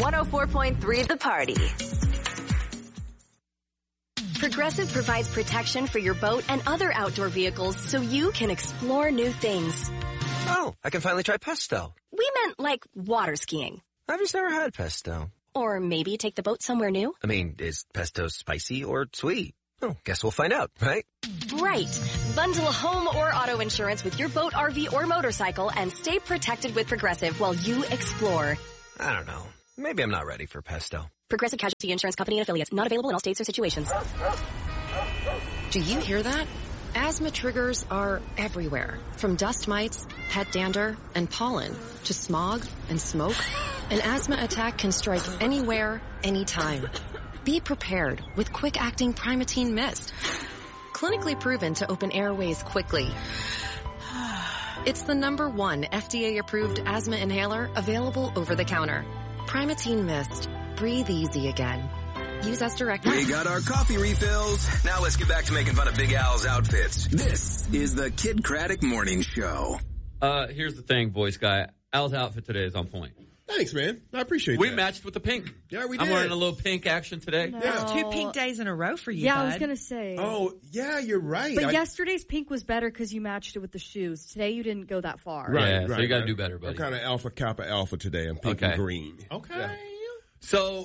104.3 The Party. Progressive provides protection for your boat and other outdoor vehicles so you can explore new things. Oh, I can finally try pesto. We meant like water skiing. I've just never had pesto. Or maybe take the boat somewhere new. I mean, is pesto spicy or sweet? Oh, guess we'll find out, right? Right. Bundle home or auto insurance with your boat, RV, or motorcycle and stay protected with Progressive while you explore. I don't know. Maybe I'm not ready for pesto. Progressive Casualty Insurance Company and Affiliates. Not available in all states or situations. Do you hear that? Asthma triggers are everywhere. From dust mites, pet dander, and pollen to smog and smoke. An asthma attack can strike anywhere, anytime. Be prepared with quick-acting Primatene Mist. Clinically proven to open airways quickly. It's the #1 FDA-approved asthma inhaler available over the counter. Primatene Mist. Breathe easy again. Use as directed. We got our coffee refills. Now let's get back to making fun of Big Al's outfits. This is the Kid Craddock Morning Show. Here's the thing, voice guy. Al's outfit today is on point. Thanks, man. I appreciate that. We matched with the pink. Yeah, we did. I'm wearing a little pink action today. No. Yeah. 2 pink days in a row for you, Yeah, bud. I was going to say. Oh, yeah, you're right. But yesterday's pink was better because you matched it with the shoes. Today you didn't go that far. Right, so you got to do better, buddy. I'm kind of Alpha Kappa Alpha today. I'm pink and green. Okay. Yeah. So,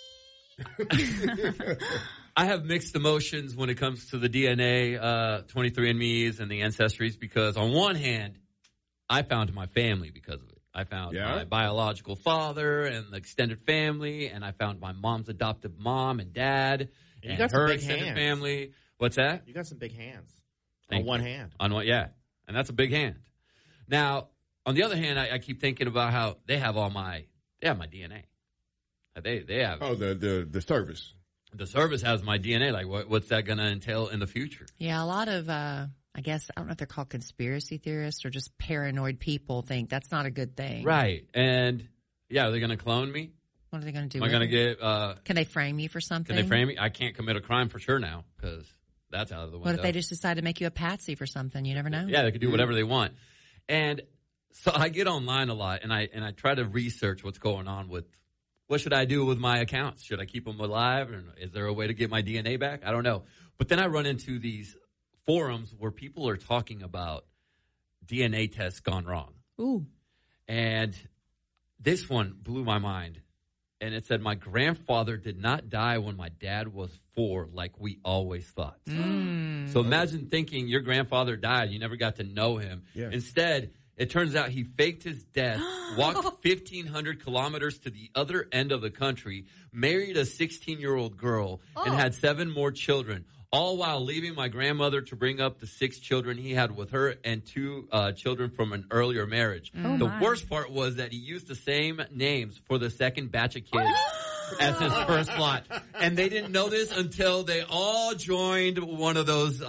I have mixed emotions when it comes to the DNA, 23andMe's and the ancestries because on one hand, I found my family because of it. I found my biological father and the extended family, and I found my mom's adoptive mom and dad and her extended family. What's that? You got some big hands. Thank on one you. hand. On one, yeah. And that's a big hand. Now, on the other hand, I keep thinking about how they have my DNA. They have. Oh, the service. The service has my DNA. Like, what's that going to entail in the future? Yeah, a lot of, I guess, I don't know if they're called conspiracy theorists or just paranoid people think that's not a good thing. Right. And, yeah, are they going to clone me? What are they going to do? Am I going to get... can they frame you for something? Can they frame me? I can't commit a crime for sure now because that's out of the window. What if they just decide to make you a patsy for something? You never know. Yeah, they could do whatever they want. And so I get online a lot, and I try to research what's going on with... What should I do with my accounts? Should I keep them alive? Or is there a way to get my DNA back? I don't know. But then I run into these forums where people are talking about DNA tests gone wrong. Ooh. And this one blew my mind. And it said, my grandfather did not die when my dad was 4 like we always thought. So imagine thinking your grandfather died. You never got to know him. Yeah. Instead, it turns out he faked his death, walked 1,500 kilometers to the other end of the country, married a 16-year-old girl, and had 7 more children, all while leaving my grandmother to bring up the 6 children he had with her and 2 children from an earlier marriage. The worst part was that he used the same names for the second batch of kids as his first lot. And they didn't know this until they all joined one of those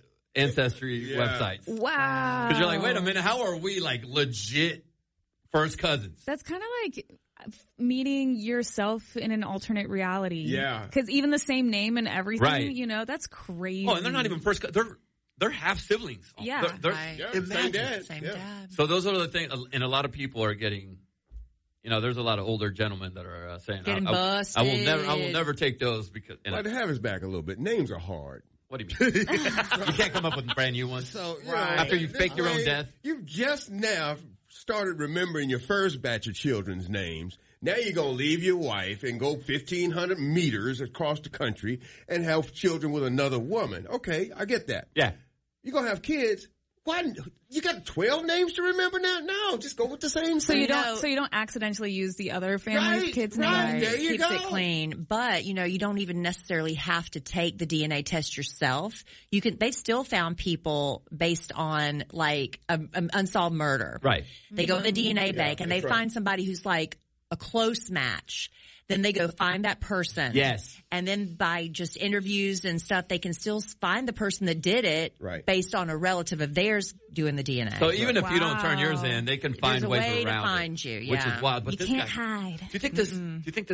ancestry websites. Wow. Because you're like, wait a minute, how are we like legit first cousins? That's kind of like meeting yourself in an alternate reality. Yeah. Because even the same name and everything, Right. you know, that's crazy. Oh, and they're not even first cousins. They're half siblings. Yeah. Imagine. Same dad. So those are the things, and a lot of people are getting, you know, there's a lot of older gentlemen that are saying, Getting busted. I will never take those because. Well, to have his back a little bit. Names are hard. What do you mean? You can't come up with brand new ones. So after you fake your own death. You've just now started remembering your first batch of children's names. Now you're going to leave your wife and go 1,500 meters across the country and have children with another woman. Okay, I get that. Yeah. You're going to have kids. Why? You got 12 names to remember now? No, just go with the same So thing. you don't accidentally use the other family's kids' name. There you Keeps go. it clean. But, you know, you don't even necessarily have to take the DNA test yourself. They still found people based on like an unsolved murder. Right. They go to the DNA bank and they find somebody who's like a close match. Then they go find that person. Yes. And then by just interviews and stuff, they can still find the person that did it based on a relative of theirs doing the DNA. So even if you don't turn yours in, they can find There's a ways way around to find it, you. which is wild. But You this can't guy, hide. Do you think this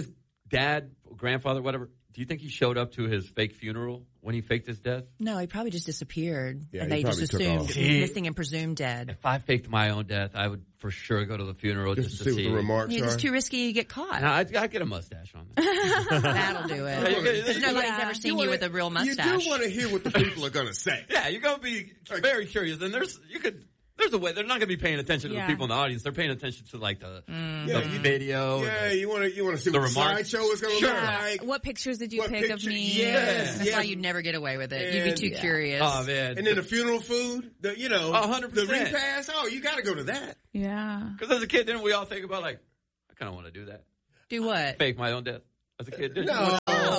dad, grandfather, whatever, do you think he showed up to his fake funeral when he faked his death? No, he probably just disappeared. Yeah, and he they just probably took assumed off. he was missing and presumed dead. If I faked my own death, I would for sure go to the funeral just to see what the remarks It's are. too risky to get caught. No, I'd get a mustache on there. That'll do it. Because nobody's ever seen you with a real mustache. You do want to hear what the people are going to say. Yeah, you're going to be very curious. And there's a way. They're not going to be paying attention to the people in the audience. They're paying attention to like the video. Yeah, you want to see the what the remarks. slideshow is going to look like. What pictures did you pick of me? Yes. That's why you'd never get away with it. You'd be too curious. Oh, man. And then the funeral food, 100%. the repast. Oh, you got to go to that. Yeah. Because as a kid, didn't we all think about like, I kind of want to do that. Do what? Fake my own death. As a kid, didn't No.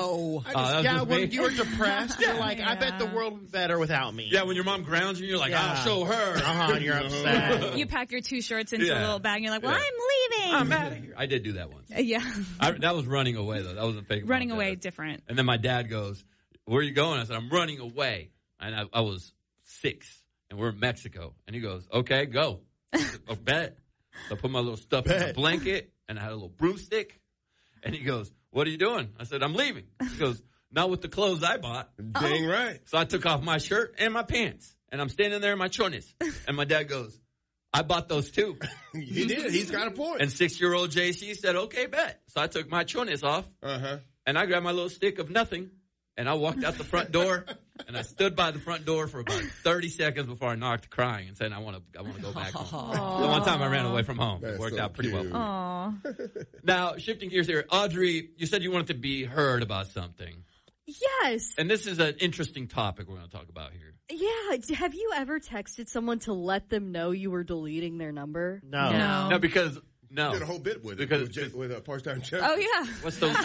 When you were depressed, you're like, I bet the world would be better without me. Yeah, when your mom grounds you, you're like, I'll show her. And you're upset. You pack your 2 shirts into a little bag and you're like, well, I'm leaving. I'm out of here. I did do that once. Yeah. That was running away, though. That wasn't fake. Running away, different. And then my dad goes, where are you going? I said, I'm running away. And I was 6, and we're in Mexico. And he goes, okay, go. I said, oh, bet. So I put my little stuff in the blanket, and I had a little broomstick. And he goes, what are you doing? I said, I'm leaving. He goes, not with the clothes I bought. Dang right. So I took off my shirt and my pants, and I'm standing there in my chones. And my dad goes, I bought those too. He did. He's got a point. And 6-year-old JC said, okay, bet. So I took my chones off, and I grabbed my little stick of nothing, and I walked out the front door, and I stood by the front door for about 30 seconds before I knocked, crying and said, I want to go back home. The one time I ran away from home. It worked out pretty well. Aww. Now, shifting gears here, Audrey, you said you wanted to be heard about something. Yes. And this is an interesting topic we're going to talk about here. Yeah. Have you ever texted someone to let them know you were deleting their number? No. No, because... No. Did a whole bit with it. With a part-time Chuck. Oh, yeah. What's the...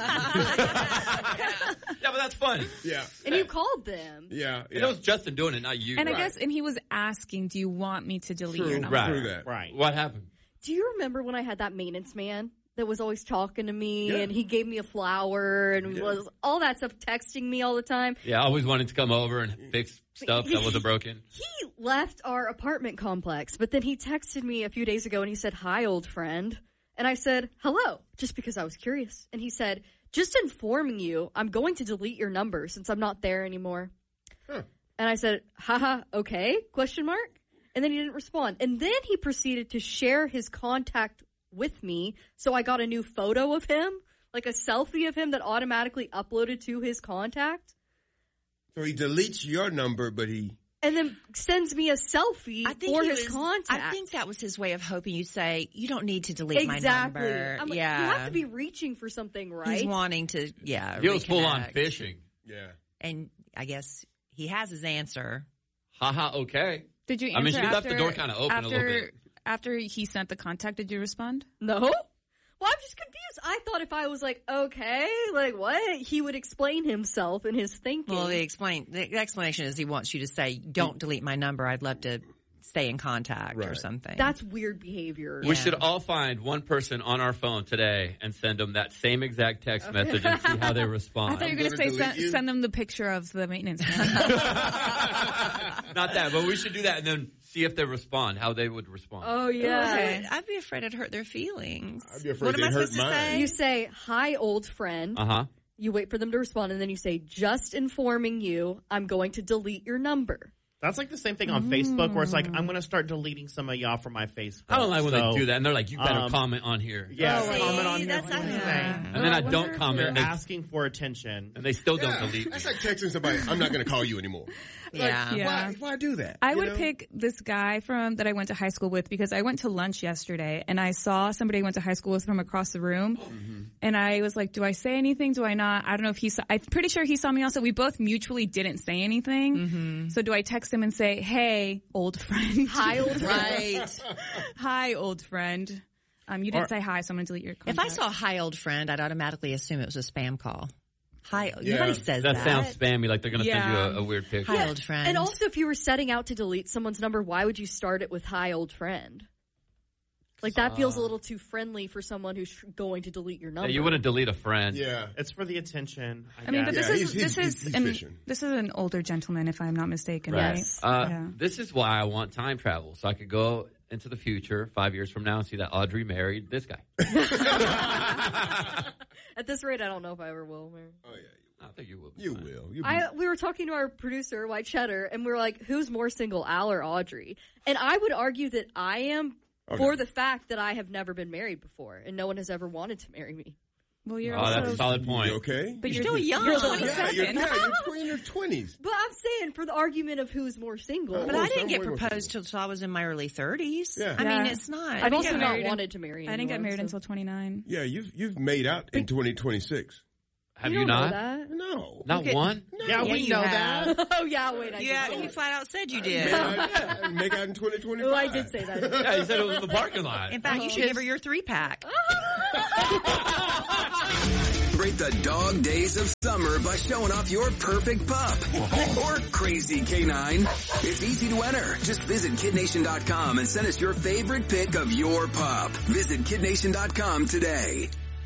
yeah, but that's funny. Yeah. And you called them. Yeah. And it was Justin doing it, not you. And I guess, and he was asking, do you want me to delete your number? Right. Through that. Right. What happened? Do you remember when I had that maintenance man that was always talking to me and he gave me a flower and was all that stuff, texting me all the time? Yeah, always wanted to come over and fix stuff that wasn't broken. He left our apartment complex, but then he texted me a few days ago and he said, hi, old friend. And I said, hello, just because I was curious. And he said, just informing you, I'm going to delete your number since I'm not there anymore. Huh. And I said, haha, okay, ? And then he didn't respond. And then he proceeded to share his contact with me. So I got a new photo of him, like a selfie of him that automatically uploaded to his contact. So he deletes your number, but he... And then sends me a selfie for his contact. I think that was his way of hoping you'd say, you don't need to delete my exactly. number. I'm like, you have to be reaching for something, right? He's wanting to, He was full on fishing. Yeah. And I guess he has his answer. Haha, okay. Did you answer I mean, she left the after- door kind of open a little bit. After he sent the contact, did you respond? No. Well, I'm just confused. I thought if I was like, okay, like what? He would explain himself in his thinking. Well, the explanation is he wants you to say, don't delete my number. I'd love to stay in contact or something. That's weird behavior. We should all find one person on our phone today and send them that same exact text message and see how they respond. I thought you were going to say send them the picture of the maintenance man. Not that, but we should do that and then see if they respond, how they would respond. Oh, yeah. Okay. I'd be afraid I'd hurt their feelings. I'd be afraid What am I they'd hurt supposed to mine. say? You say, hi, old friend. Uh-huh. You wait for them to respond, and then you say, just informing you, I'm going to delete your number. That's like the same thing on Facebook where it's like, I'm going to start deleting some of y'all from my Facebook. I don't like when they do that, and they're like, you better comment on here. Yeah, See, comment on here. that's what you're not- saying. And then I don't comment. They're asking for attention. And they still don't Yeah. delete me. That's like texting somebody, I'm not going to call you anymore. Yeah. Yeah. Why do that? I You would know? pick this guy that I went to high school with because I went to lunch yesterday and I saw somebody I went to high school with from across the room. And I was like, do I say anything? Do I not? I don't know if I'm pretty sure he saw me also. We both mutually didn't say anything. So do I text him and say, hey, old friend. Hi, old friend. Right. Hi, old friend. You didn't say hi, so I'm going to delete your contact. If I saw hi, old friend, I'd automatically assume it was a spam call. Hi. Yeah. Nobody says that. That sounds spammy, like they're going to send you Yeah. a weird picture. Hi, old friend. And also, if you were setting out to delete someone's number, why would you start it with hi, old friend? Like, that feels a little too friendly for someone who's going to delete your number. Yeah, you wouldn't delete a friend. Yeah. It's for the attention. I mean, but guess. this Yeah, is he's an fishing. this is an older gentleman, if I'm not mistaken, right? Yes. Yeah. This is why I want time travel, so I could go into the future 5 years from now and see that Audrey married this guy. At this rate, I don't know if I ever will, Mary. Oh, yeah. I think you will. You will. We were talking to our producer, White Cheddar, and we were like, who's more single, Al or Audrey? And I would argue that I am for the fact that I have never been married before, and no one has ever wanted to marry me. Well, you're that's a solid point. You okay? But you're still young. You're 27. You're in your 20s. But I'm saying for the argument of who's more single. But I didn't get proposed till I was in my early 30s. Yeah. I mean, it's not. I've also not wanted to marry anyone. I didn't get married until 29. Yeah, you've made out in 2026. Have you not? No. Not one? No. Yeah, we know that. Oh, yeah, wait. You flat out said you did. Make out in 2025. Oh, I did say that. Yeah, you said it was in the parking lot. In fact, you should give her your 3-pack. Celebrate the dog days of summer by showing off your perfect pup or crazy canine. It's easy to enter. Just visit KidNation.com and send us your favorite pic of your pup. Visit KidNation.com today.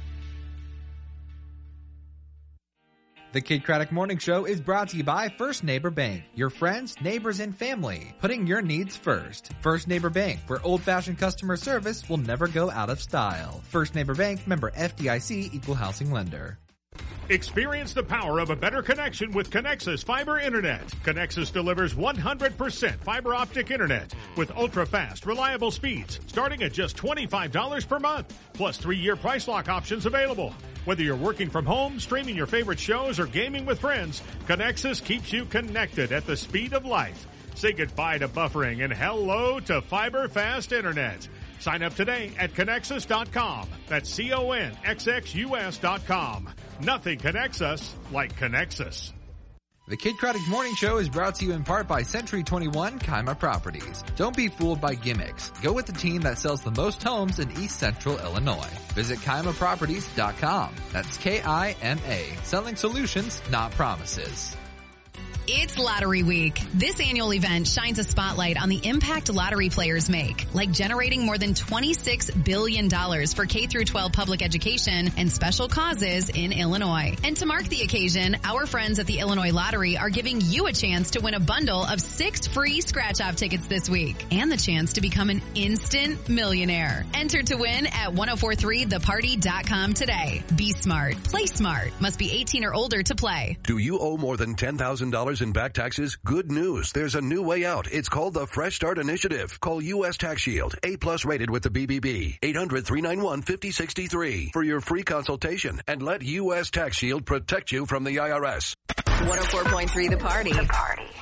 The Kid Craddock Morning Show is brought to you by First Neighbor Bank, your friends, neighbors, and family, putting your needs first. First Neighbor Bank, where old-fashioned customer service will never go out of style. First Neighbor Bank, member FDIC, equal housing lender. Experience the power of a better connection with Connexus Fiber Internet. Connexus delivers 100% fiber optic internet with ultra-fast, reliable speeds starting at just $25 per month, plus 3-year price lock options available. Whether you're working from home, streaming your favorite shows, or gaming with friends, Connexus keeps you connected at the speed of life. Say goodbye to buffering and hello to fiber fast internet. Sign up today at Connexus.com. That's CONXXUS.com. Nothing connects us like Connexus. The Kid Craddock Morning Show is brought to you in part by Century 21 Kaima Properties. Don't be fooled by gimmicks. Go with the team that sells the most homes in East Central Illinois. Visit KaimaProperties.com. That's K-I-M-A. Selling solutions, not promises. It's Lottery Week. This annual event shines a spotlight on the impact lottery players make, like generating more than $26 billion for K-12 public education and special causes in Illinois. And to mark the occasion, our friends at the Illinois Lottery are giving you a chance to win a bundle of 6 free scratch-off tickets this week and the chance to become an instant millionaire. Enter to win at 1043theparty.com today. Be smart. Play smart. Must be 18 or older to play. Do you owe more than $10,000 in back taxes? Good news. There's a new way out. It's called the Fresh Start Initiative. Call U.S. Tax Shield, A+ rated with the BBB. 800-391-5063 for your free consultation and let U.S. Tax Shield protect you from the IRS. 104.3 The Party.